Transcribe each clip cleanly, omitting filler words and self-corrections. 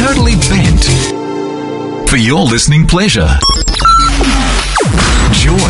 totally bent. For your listening pleasure. Joy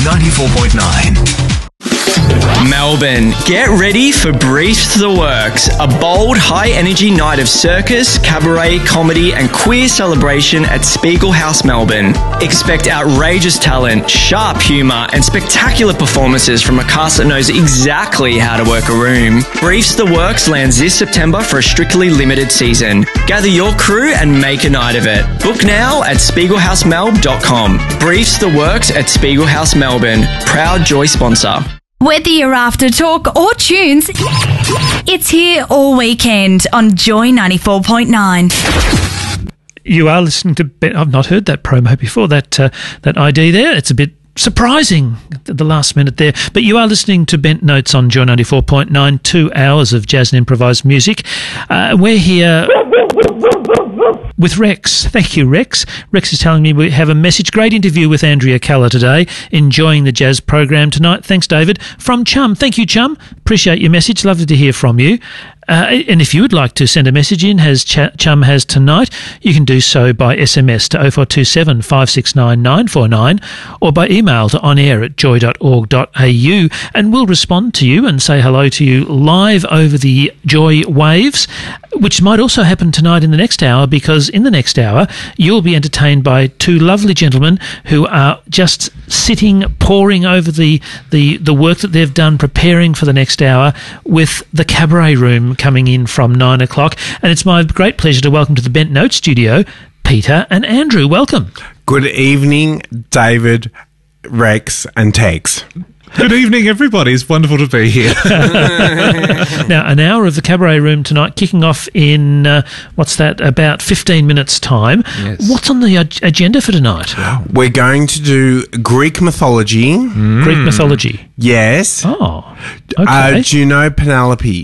94.9. Melbourne, get ready for Briefs the Works, a bold, high-energy night of circus, cabaret, comedy and queer celebration at Spiegel House, Melbourne. Expect outrageous talent, sharp humour and spectacular performances from a cast that knows exactly how to work a room. Briefs the Works lands this September for a strictly limited season. Gather your crew and make a night of it. Book now at spiegelhousemelb.com. Briefs the Works at Spiegel House, Melbourne. Proud Joy sponsor. Whether you're after talk or tunes, it's here all weekend on Joy 94.9. You are listening to Ben. I've not heard that promo before, that ID there. It's a bit surprising at the last minute there. But you are listening to Bent Notes on Joy 94.9, 2 hours of jazz and improvised music. We're here with Rex. Thank you, Rex. Rex is telling me we have a message. Great interview with Andrea Keller today. Enjoying the jazz program tonight. Thanks, David. From Chum. Thank you, Chum. Appreciate your message. Lovely to hear from you. And if you would like to send a message in, as Chum has tonight, you can do so by SMS to 0427 569 949 or by email to onair@joy.org.au, and we'll respond to you and say hello to you live over the Joy waves, which might also happen tonight in the next hour, because in the next hour you'll be entertained by two lovely gentlemen who are just sitting, poring over the work that they've done, preparing for the next hour with the Cabaret Room coming in from 9 o'clock. And it's my great pleasure to welcome to the Bent Note studio Peter and Andrew. Welcome. Good evening, David, Rex and Tex. Good evening, everybody. It's wonderful to be here. Now, an hour of the Cabaret Room tonight, kicking off in, about 15 minutes' time. Yes. What's on the agenda for tonight? We're going to do Greek mythology. Greek mythology. Yes. Oh, okay. Do you know Penelope?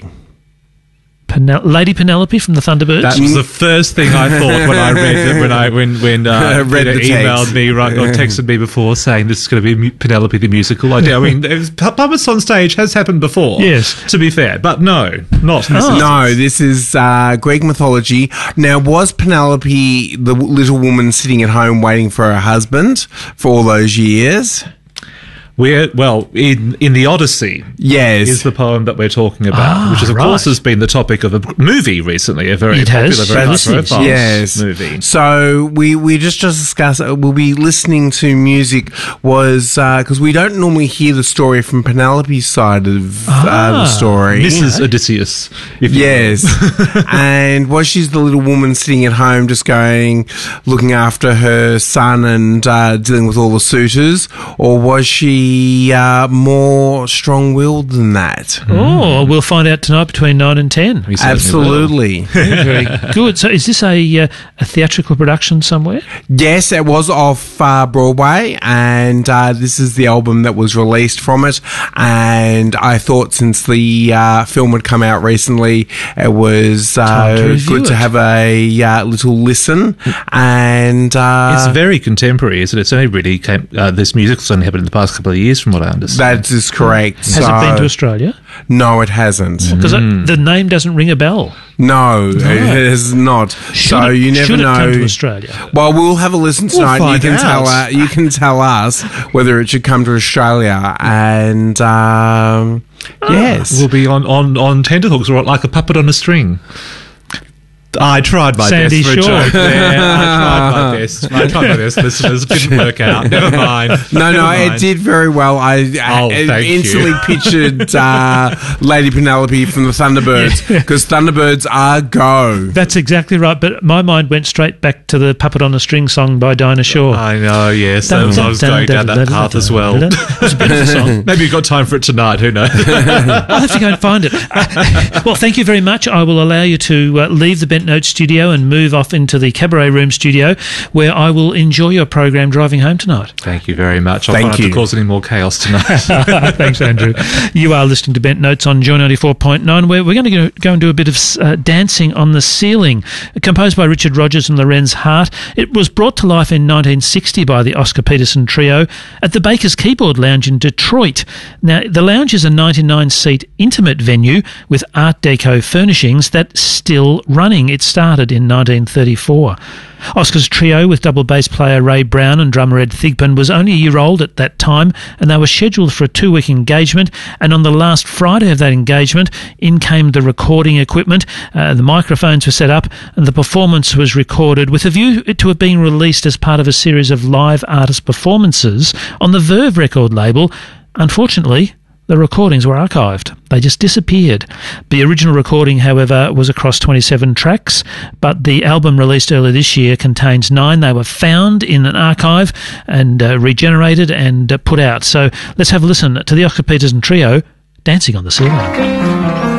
Lady Penelope from the Thunderbirds? That was the first thing I thought when I read it, when Read the emailed me or texted me before saying this is going to be Penelope the musical. I mean, Puppets on Stage has happened before. Yes. To be fair, but no, not. No, this is Greek mythology. Now, was Penelope the little woman sitting at home waiting for her husband for all those years? In the Odyssey, yes, is the poem that we're talking about, which is, of course, has been the topic of a movie recently, a very popular, very high-profile movie. So we just discussed. We'll be listening to music because we don't normally hear the story from Penelope's side of the story. Mrs. Odysseus, yes, and was she the little woman sitting at home, just looking after her son and dealing with all the suitors, or was she more strong-willed than that? Oh, we'll find out tonight between 9 and 10. Absolutely. Very good. So is this a theatrical production somewhere? Yes, it was off Broadway, and this is the album that was released from it. And I thought since the film had come out recently, it was good to have a little listen. And it's very contemporary, isn't it? It's only really this musical's only happened in the past couple of years, from what I understand. That is correct. Has it been to Australia? No, it hasn't. Because the name doesn't ring a bell. No, it has not. You never know. Should it come to Australia? Well, we'll have a listen tonight. We'll you can tell us whether it should come to Australia. And yes, we'll be on tenterhooks, or like a puppet on a string. I tried my Sandy best for a Shore. joke there. I tried my best, listeners. It didn't work out. Never mind. No, it did very well. I instantly pictured Lady Penelope from the Thunderbirds, because Thunderbirds are go. That's exactly right, but my mind went straight back to the Puppet on a String song by Dinah Shore. I know, yes. I was going down that path as well. It's a beautiful song. Maybe you've got time for it tonight, who knows? I'll have to go and find it. Well, thank you very much. I will allow you to leave the Bent Note studio and move off into the Cabaret Room studio, where I will enjoy your program driving home tonight. Thank you very much. I'll try not to cause any more chaos tonight. Thanks, Andrew. You are listening to Bent Notes on Joy 94.9, where we're going to go and do a bit of Dancing on the Ceiling, composed by Richard Rogers and Lorenz Hart. It was brought to life in 1960 by the Oscar Peterson Trio at the Baker's Keyboard Lounge in Detroit. Now, the lounge is a 99-seat intimate venue with Art Deco furnishings that's still running. it started in 1934. Oscar's trio with double bass player Ray Brown and drummer Ed Thigpen was only a year old at that time, and they were scheduled for a 2-week engagement, and on the last Friday of that engagement, in came the recording equipment, the microphones were set up, and the performance was recorded with a view to it being released as part of a series of live artist performances on the Verve record label. Unfortunately, the recordings were archived. They just disappeared. The original recording, however, was across 27 tracks, but the album released earlier this year contains 9. They were found in an archive and regenerated and put out. So let's have a listen to the Oscar Peterson Trio, Dancing on the Ceiling.